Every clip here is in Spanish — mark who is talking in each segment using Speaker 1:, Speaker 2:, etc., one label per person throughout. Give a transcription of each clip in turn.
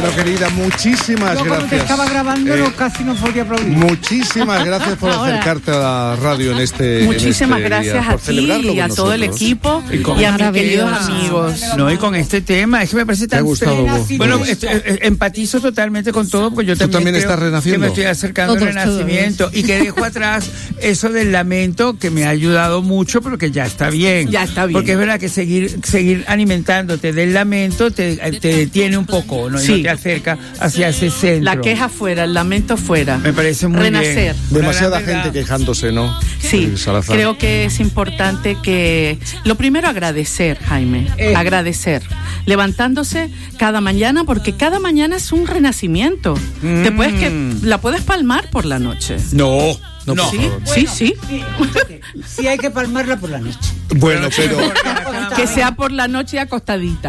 Speaker 1: Bueno, querida, muchísimas
Speaker 2: Yo cuando te
Speaker 1: gracias.
Speaker 2: estaba grabando casi no podía aplaudir.
Speaker 1: Muchísimas gracias por acercarte a la radio en este
Speaker 3: Muchísimas
Speaker 1: en este
Speaker 3: gracias
Speaker 1: día,
Speaker 3: a
Speaker 1: por
Speaker 3: ti
Speaker 1: celebrarlo
Speaker 3: y a
Speaker 1: con
Speaker 3: todo el
Speaker 1: nosotros.
Speaker 3: equipo y a mis queridos amigos.
Speaker 4: No, y con este tema, es que me parece
Speaker 1: ¿Te ha
Speaker 4: tan
Speaker 1: gustado vos?
Speaker 4: Bueno, empatizo totalmente con todo, porque yo también
Speaker 1: también
Speaker 4: creo
Speaker 1: estás renaciendo?
Speaker 4: que me estoy acercando al
Speaker 5: Todos.
Speaker 4: renacimiento y que dejo atrás eso del lamento que me ha ayudado mucho, pero que ya está bien.
Speaker 3: Ya está bien.
Speaker 4: Porque es verdad que seguir alimentándote del lamento te detiene un poco, ¿no? Y
Speaker 3: Sí.
Speaker 4: no te acerca hacia ese centro.
Speaker 3: La queja fuera, el lamento fuera.
Speaker 4: Me parece muy
Speaker 3: Renacer.
Speaker 4: bien.
Speaker 1: Demasiada
Speaker 4: Una gran
Speaker 1: gente
Speaker 4: verdad.
Speaker 1: quejándose, ¿no?
Speaker 3: Sí,
Speaker 1: Salazar.
Speaker 3: creo que es importante que... Lo primero, agradecer, Jaime. Agradecer. Levantándose cada mañana, porque cada mañana es un renacimiento. La puedes palmar por la noche.
Speaker 1: No, no, por
Speaker 3: ¿Sí?
Speaker 1: favor.
Speaker 3: Sí.
Speaker 2: Sí, hay que palmarla por la noche.
Speaker 1: Bueno, pero
Speaker 3: Que sea por la noche acostadita.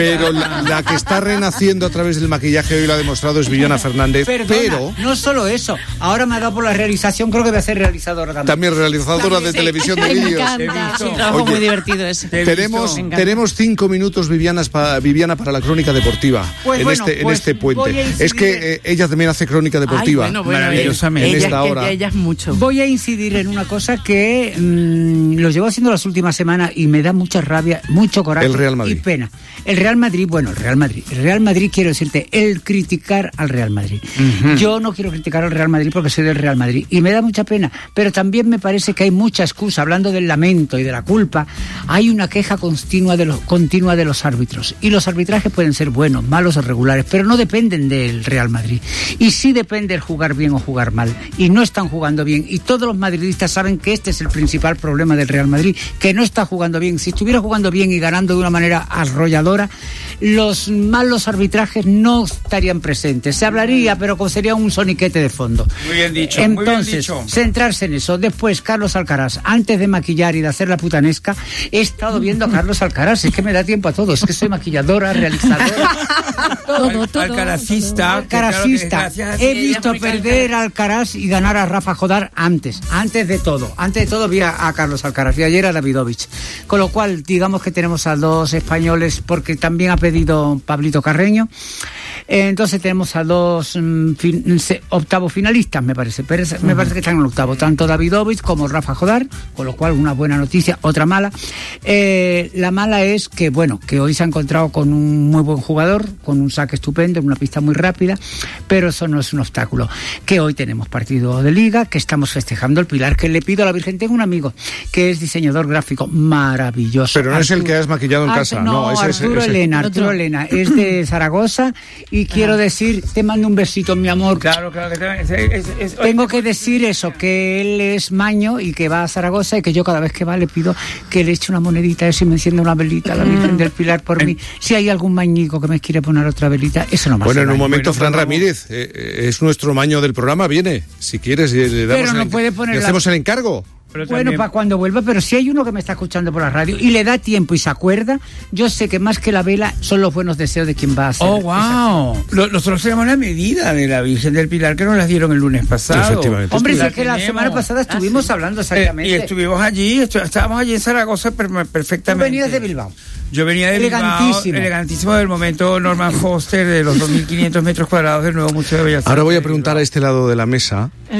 Speaker 1: la que está renaciendo a través del maquillaje hoy lo ha demostrado es Viviana Fernández,
Speaker 2: Perdona,
Speaker 1: pero
Speaker 2: no solo eso. Ahora me ha dado por la realización, creo que voy a ser realizadora también.
Speaker 1: también realizadora de televisión de
Speaker 5: Me
Speaker 1: vídeos.
Speaker 5: encanta.
Speaker 4: visto.
Speaker 5: Es un trabajo
Speaker 1: Oye,
Speaker 5: muy divertido ese.
Speaker 1: Tenemos 5 minutos, Viviana, para la crónica deportiva
Speaker 2: Pues
Speaker 1: en
Speaker 2: bueno,
Speaker 1: este
Speaker 2: pues voy a
Speaker 1: puente.
Speaker 2: incidir
Speaker 1: Es que ella también hace crónica deportiva.
Speaker 4: Maravillosamente.
Speaker 1: en
Speaker 3: Ella,
Speaker 1: esta hora.
Speaker 3: ella es mucho.
Speaker 2: Voy a incidir en una cosa que lo llevo haciendo las últimas semanas y me da mucha rabia, mucho coraje
Speaker 1: El Real Madrid.
Speaker 2: y pena. El Real Madrid, quiero decirte, el criticar al Real Madrid. Yo no quiero criticar al Real Madrid porque soy del Real Madrid y me da mucha pena, pero también me parece que hay mucha excusa. Hablando del lamento y de la culpa, hay una queja continua de los árbitros, y los arbitrajes pueden ser buenos, malos o regulares, pero no dependen del Real Madrid, y sí depende el jugar bien o jugar mal, y no están jugando bien, y todos los madridistas saben que este es el principal problema del Real Madrid, que no está jugando bien. Si estuviera jugando bien y ganando de una manera arrolladora, los malos arbitrajes no estarían presentes. Se hablaría, pero sería un soniquete de fondo.
Speaker 4: Muy bien dicho.
Speaker 2: Entonces,
Speaker 4: muy bien dicho.
Speaker 2: centrarse en eso. Después, Carlos Alcaraz, antes de maquillar y de hacer la putanesca, he estado viendo a Carlos Alcaraz. Es que me da tiempo a todo. Es que soy maquilladora, realizadora.
Speaker 5: Todo.
Speaker 4: Alcarazista.
Speaker 2: Alcarazista. He visto perder a Alcaraz y ganar a Rafa Jodar antes de todo. Antes de todo vi a Carlos Alcaraz y ayer a Davidovich. Con lo cual, digamos que tenemos a dos españoles, porque también ha pedido Pablito Carreño. Entonces tenemos a dos octavos finalistas, me parece. Pero me parece que están en el octavo, tanto Davidovich como Rafa Jodar, con lo cual una buena noticia, otra mala. La mala es que, que hoy se ha encontrado con un muy buen jugador, con un saque estupendo, en una pista muy rápida, pero eso no es un obstáculo. Que hoy tenemos partido de liga, que estamos festejando el Pilar, que le pido a la Virgen. Tengo un amigo que es diseñador gráfico maravilloso.
Speaker 1: Pero no es el que has maquillado en casa, no, ese es
Speaker 2: Arturo Elena, es de Zaragoza, y quiero decir, te mando un besito, mi amor.
Speaker 4: Claro.
Speaker 2: Tengo que decir eso, que él es maño y que va a Zaragoza, y que yo cada vez que va le pido que le eche una monedita, eso, y me encienda una velita a la Virgen del Pilar por mí. Si hay algún mañico que me quiere poner otra velita, eso no me
Speaker 1: Bueno,
Speaker 2: hace
Speaker 1: en un
Speaker 2: daño.
Speaker 1: momento, Fran Ramírez, es nuestro maño del programa, viene. Si quieres, le damos
Speaker 2: Pero no puede poner
Speaker 1: le
Speaker 2: la-
Speaker 1: hacemos el encargo.
Speaker 2: Bueno, para cuando vuelva, pero si hay uno que me está escuchando por la radio y le da tiempo y se acuerda, yo sé que más que la vela son los buenos deseos de quien va a hacer.
Speaker 4: Oh, wow. Nosotros tenemos la medida de la Virgen del Pilar que nos las dieron el lunes pasado.
Speaker 1: Efectivamente.
Speaker 2: Hombre, si
Speaker 4: La
Speaker 2: es que la
Speaker 4: tenemos.
Speaker 2: semana pasada estuvimos hablando exactamente.
Speaker 4: Y estuvimos allí, estábamos allí en Zaragoza
Speaker 2: Tú
Speaker 4: perfectamente.
Speaker 2: venías de Bilbao.
Speaker 4: Yo venía de
Speaker 2: Elegantísimo.
Speaker 4: Bilbao, elegantísimo del momento Norman Foster, de los 2.500 metros cuadrados del nuevo Museo de Bellas Artes.
Speaker 1: Ahora voy a
Speaker 4: de
Speaker 1: preguntar
Speaker 4: Bilbao.
Speaker 1: a este lado de la mesa